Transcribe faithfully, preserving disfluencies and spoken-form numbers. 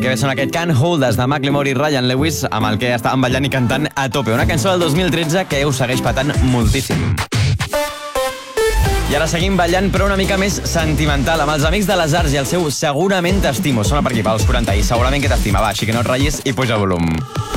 que ve són aquest Can't Hold Us de Macklemore i Ryan Lewis, amb el que estaven ballant i cantant a tope. Una cançó del dos mil tretze que us segueix patant moltíssim. I ara seguim ballant, però una mica més sentimental, amb els Amics de les Arts i el seu Segurament t'estimo. Sona per aquí, pels quaranta, i segurament que t'estima. Va, així que no et ratllis i puja volum.